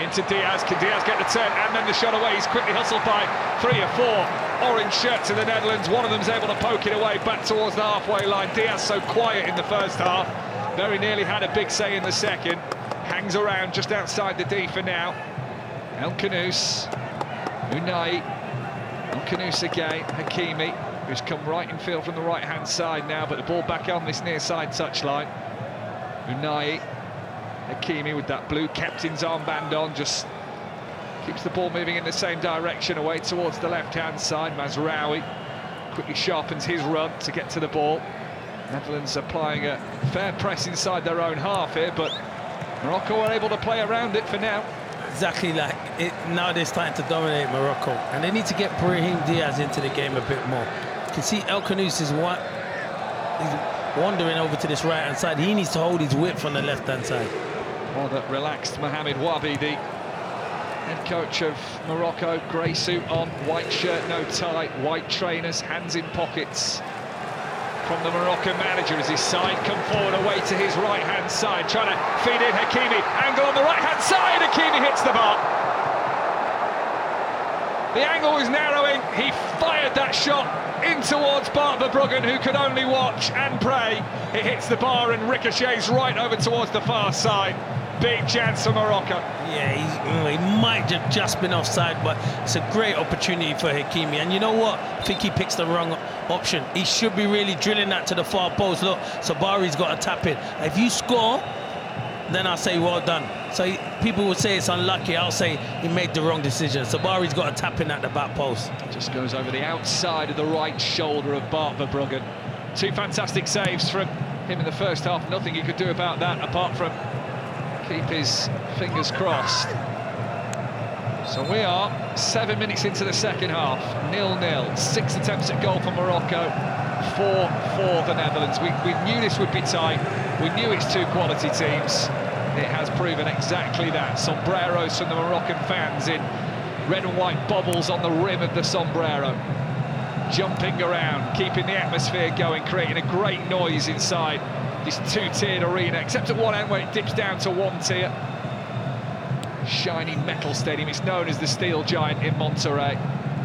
into Diaz. Can Diaz get the turn? And then the shot away. He's quickly hustled by 3 or 4 orange shirts in the Netherlands. One of them's able to poke it away back towards the halfway line. Diaz so quiet in the first half. Very nearly had a big say in the second. Hangs around just outside the D for now. Elkanouz. Unai. Elkanouz again. Hakimi, who's come right in field from the right-hand side now, but the ball back on this near side touchline. Unai. Hakimi with that blue captain's armband on, just keeps the ball moving in the same direction away towards the left-hand side. Mazraoui quickly sharpens his run to get to the ball. Netherlands applying a fair press inside their own half here, but Morocco are able to play around it for now. Exactly, like it, now they're starting to dominate Morocco, and they need to get Brahim Diaz into the game a bit more. You can see Elkanouz is he's wandering over to this right-hand side. He needs to hold his width on the left-hand side. Or that relaxed Mohamed Wabi, the head coach of Morocco, grey suit on, white shirt, no tie, white trainers, hands in pockets. From the Moroccan manager as his side come forward away to his right-hand side, trying to feed in Hakimi. Angle on the right-hand side, Hakimi hits the bar. The angle was narrowing, he fired that shot in towards Bart Verbruggen, who could only watch and pray. It hits the bar and ricochets right over towards the far side. Big chance for Morocco. Yeah, he might have just been offside, but it's a great opportunity for Hakimi. And you know what? I think he picks the wrong option. He should be really drilling that to the far post. Look, Sabari's got to tap it. If you score, then I'll say well done. So people will say it's unlucky. I'll say he made the wrong decision. Sabari's got to tap in at the back post. Just goes over the outside of the right shoulder of Bart Verbruggen. 2 fantastic saves from him in the first half. Nothing he could do about that apart from keep his fingers crossed. So we are 7 minutes into the second half, 0-0. 6 attempts at goal for Morocco, 4 for the Netherlands. We knew this would be tight. We knew it's 2 quality teams. It has proven exactly that. Sombreros from the Moroccan fans in red and white bubbles on the rim of the sombrero. Jumping around, keeping the atmosphere going, creating a great noise inside this 2-tiered arena, except at one end where it dips down to 1 tier. Shiny metal stadium. It's known as the Steel Giant in Monterrey.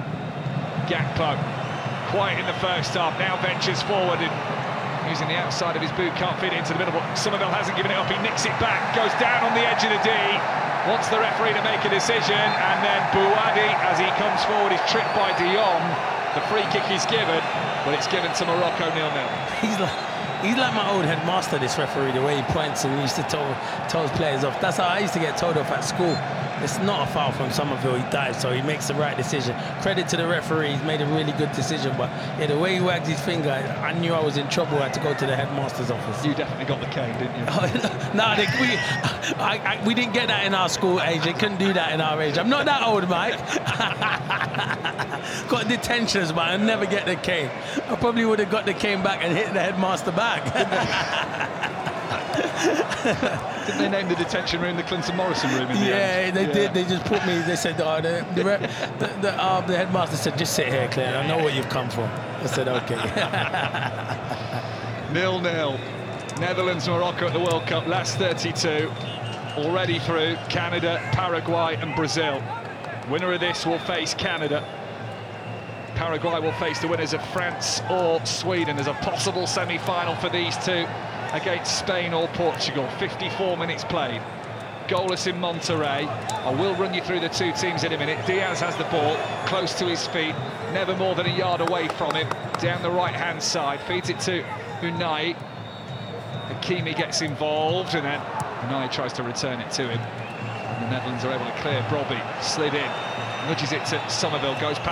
Gakpo, quiet in the first half, now ventures forward and using the outside of his boot, can't fit it into the middle, but Somerville hasn't given it up, he nicks it back, goes down on the edge of the D, wants the referee to make a decision, and then Bouhaddi, as he comes forward, is tripped by De Jong. The free kick is given, but it's given to Morocco 0-0. He's like my old headmaster, this referee, the way he points and he used to tell his players off. That's how I used to get told off at school. It's not a foul from Somerville, he dives, so he makes the right decision. Credit to the referee, he's made a really good decision, but yeah, the way he wagged his finger, I knew I was in trouble. I had to go to the headmaster's office. You definitely got the cane, didn't you? No, we didn't get that in our school age. They couldn't do that in our age. I'm not that old, Mike. Got detentions, but I never get the cane. I probably would have got the cane back and hit the headmaster back. Didn't they name the detention room the Clinton Morrison room in the end? They did. They just put me, they said, oh, the headmaster said, just sit here, Claire. I know what you've come for. I said, okay. 0-0. Netherlands, Morocco at the World Cup, last 32. Already through Canada, Paraguay and Brazil. Winner of this will face Canada. Paraguay will face the winners of France or Sweden. There's a possible semi-final for these two against Spain or Portugal. 54 minutes played. Goalless in Monterrey. I will run you through the 2 teams in a minute. Diaz has the ball close to his feet, never more than a yard away from him. Down the right-hand side, feeds it to Unai. Hakimi gets involved, and then Unai tries to return it to him. And the Netherlands are able to clear. Brobbey slid in, nudges it to Somerville, goes past.